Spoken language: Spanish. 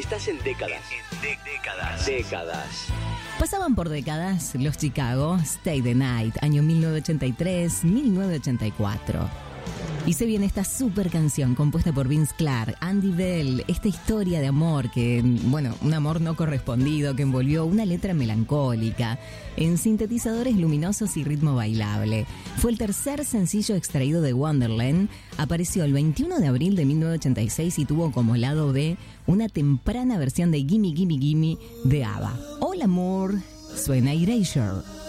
Estás en décadas. Décadas. Pasaban por décadas los Chicago, Stay the Night, año 1983-1984. Y se viene esta super canción compuesta por Vince Clarke, Andy Bell, esta historia de amor que, un amor no correspondido que envolvió una letra melancólica en sintetizadores luminosos y ritmo bailable. Fue el tercer sencillo extraído de Wonderland, apareció el 21 de abril de 1986 y tuvo como lado B una temprana versión de Gimme Gimme Gimme de ABBA. Hola amor, suena Erasure.